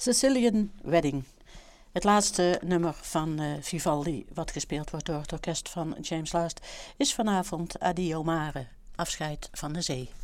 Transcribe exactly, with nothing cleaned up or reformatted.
Sicilian Wedding. Het laatste nummer van uh, Vivaldi, wat gespeeld wordt door het orkest van James Last, is vanavond Addio Mare, afscheid van de zee.